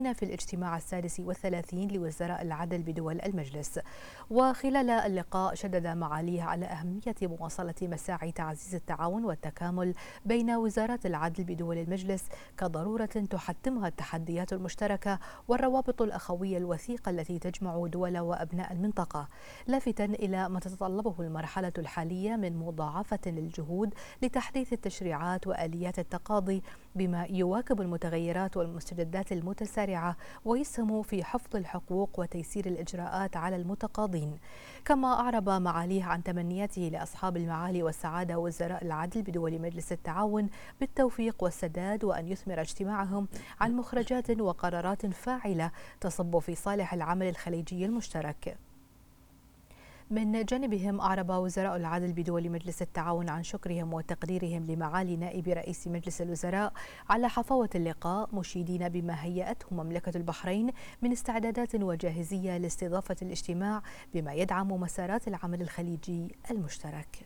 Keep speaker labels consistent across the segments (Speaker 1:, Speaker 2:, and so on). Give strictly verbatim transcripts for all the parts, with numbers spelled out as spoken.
Speaker 1: في الاجتماع السادس والثلاثين لوزراء العدل بدول المجلس. وخلال اللقاء شدد معاليه على أهمية مواصلة مساعي تعزيز التعاون والتكامل بين وزارات العدل بدول المجلس كضرورة تحتمها التحديات المشتركة والروابط الأخوية الوثيقة التي تجمع دول وأبناء المنطقة، لافتا إلى ما تتطلبه المرحلة الحالية من مضاعفة للجهود لتحديث التشريعات وآليات التقاضي بما يواكب المتغيرات والمستجدات المتسارعة ويسهم في حفظ الحقوق وتيسير الإجراءات على المتقاضين. كما أعرب معاليه عن تمنياته لأصحاب المعالي والسعادة وزراء العدل بدول مجلس التعاون بالتوفيق والسداد، وأن يثمر اجتماعهم عن مخرجات وقرارات فاعلة تصب في صالح العمل الخليجي المشترك. من جانبهم أعرب وزراء العدل بدول مجلس التعاون عن شكرهم وتقديرهم لمعالي نائب رئيس مجلس الوزراء على حفاوة اللقاء، مشيدين بما هيأته مملكة البحرين من استعدادات وجاهزية لاستضافة الاجتماع بما يدعم مسارات العمل الخليجي المشترك.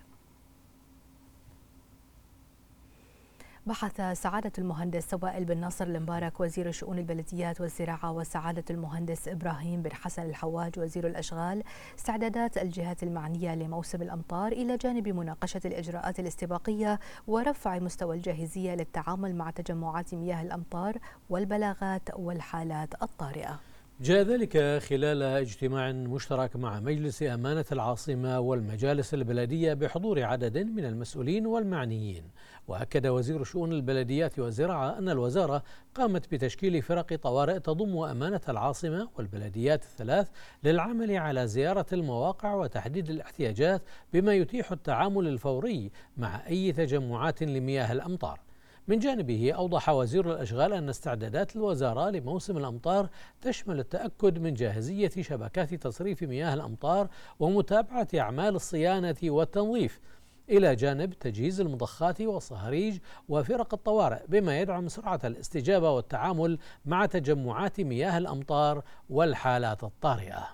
Speaker 1: بحث سعادة المهندس وائل بن ناصر المبارك وزير شؤون البلديات والزراعة وسعادة المهندس إبراهيم بن حسن الحواج وزير الأشغال استعدادات الجهات المعنية لموسم الأمطار، إلى جانب مناقشة الإجراءات الاستباقية ورفع مستوى الجاهزية للتعامل مع تجمعات مياه الأمطار والبلاغات والحالات الطارئة.
Speaker 2: جاء ذلك خلال اجتماع مشترك مع مجلس أمانة العاصمة والمجالس البلدية بحضور عدد من المسؤولين والمعنيين. وأكد وزير شؤون البلديات والزراعة أن الوزارة قامت بتشكيل فرق طوارئ تضم أمانة العاصمة والبلديات الثلاث للعمل على زيارة المواقع وتحديد الاحتياجات بما يتيح التعامل الفوري مع أي تجمعات لمياه الأمطار. من جانبه أوضح وزير الأشغال أن استعدادات الوزارة لموسم الأمطار تشمل التأكد من جاهزية شبكات تصريف مياه الأمطار ومتابعة أعمال الصيانة والتنظيف، إلى جانب تجهيز المضخات والصهاريج وفرق الطوارئ بما يدعم سرعة الاستجابة والتعامل مع تجمعات مياه الأمطار والحالات الطارئة.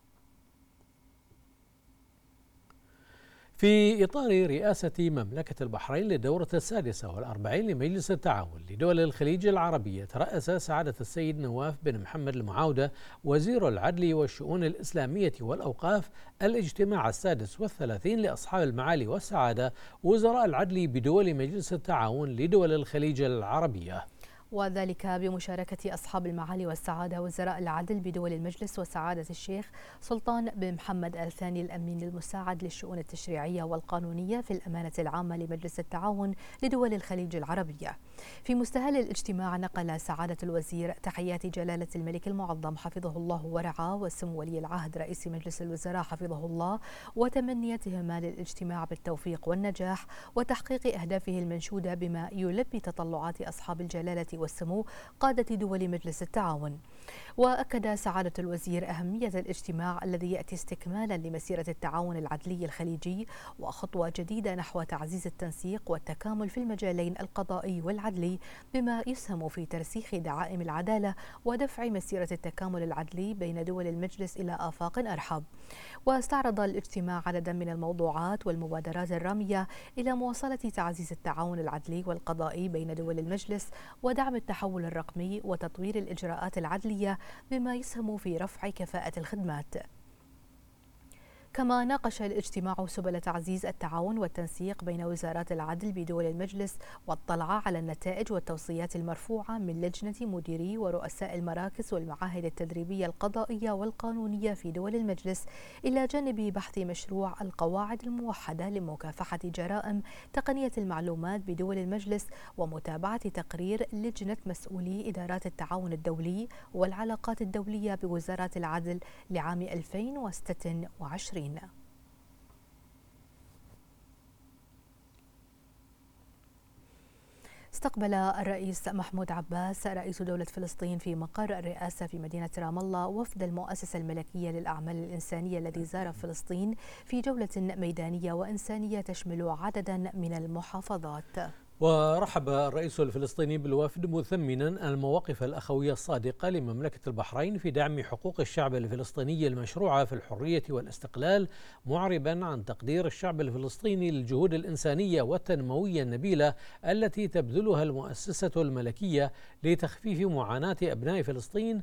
Speaker 2: في إطار رئاسة مملكة البحرين للدورة السادسة والأربعين لمجلس التعاون لدول الخليج العربية، ترأس سعادة السيد نواف بن محمد المعاودة وزير العدل والشؤون الإسلامية والأوقاف الاجتماع السادس والثلاثين لأصحاب المعالي والسعادة وزراء العدل بدول مجلس التعاون لدول الخليج العربية،
Speaker 1: وذلك بمشاركة أصحاب المعالي والسعادة وزراء العدل بدول المجلس وسعادة الشيخ سلطان بن محمد آل ثاني الأمين المساعد للشؤون التشريعية والقانونية في الأمانة العامة لمجلس التعاون لدول الخليج العربية. في مستهل الاجتماع نقل سعادة الوزير تحيات جلالة الملك المعظم حفظه الله ورعاه وسمو ولي العهد رئيس مجلس الوزراء حفظه الله، وتمنيتهما للاجتماع بالتوفيق والنجاح وتحقيق أهدافه المنشودة بما يلبي تطلعات أصحاب الجلالة والسمو قادة دول مجلس التعاون. وأكد سعادة الوزير أهمية الاجتماع الذي يأتي استكمالا لمسيرة التعاون العدلي الخليجي وخطوة جديدة نحو تعزيز التنسيق والتكامل في المجالين القضائي والعدلي بما يسهم في ترسيخ دعائم العدالة ودفع مسيرة التكامل العدلي بين دول المجلس إلى آفاق أرحب. واستعرض الاجتماع عددا من الموضوعات والمبادرات الرامية إلى مواصلة تعزيز التعاون العدلي والقضائي بين دول المجلس ودعم التحول الرقمي وتطوير الإجراءات العدلية بما يسهم في رفع كفاءة الخدمات. كما ناقش الاجتماع سبل تعزيز التعاون والتنسيق بين وزارات العدل بدول المجلس واطلع على النتائج والتوصيات المرفوعة من لجنة مديري ورؤساء المراكز والمعاهد التدريبية القضائية والقانونية في دول المجلس، إلى جانب بحث مشروع القواعد الموحدة لمكافحة جرائم تقنية المعلومات بدول المجلس ومتابعة تقرير لجنة مسؤولي إدارات التعاون الدولي والعلاقات الدولية بوزارات العدل لعام ألفين وستة وعشرين. استقبل الرئيس محمود عباس رئيس دولة فلسطين في مقر الرئاسة في مدينة رام الله وفد المؤسسة الملكية للأعمال الإنسانية الذي زار فلسطين في جولة ميدانية وإنسانية تشمل عددا من المحافظات.
Speaker 2: ورحب الرئيس الفلسطيني بالوفد مثمنا المواقف الأخوية الصادقة لمملكة البحرين في دعم حقوق الشعب الفلسطيني المشروعة في الحرية والاستقلال، معربا عن تقدير الشعب الفلسطيني للجهود الإنسانية والتنموية النبيلة التي تبذلها المؤسسة الملكية لتخفيف معاناة أبناء فلسطين